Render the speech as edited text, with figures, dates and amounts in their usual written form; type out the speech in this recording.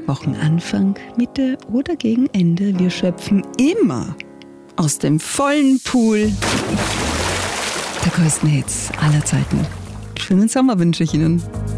Wochenanfang, Mitte oder gegen Ende. Wir schöpfen immer aus dem vollen Pool der größten Hits aller Zeiten. Schönen Sommer wünsche ich Ihnen.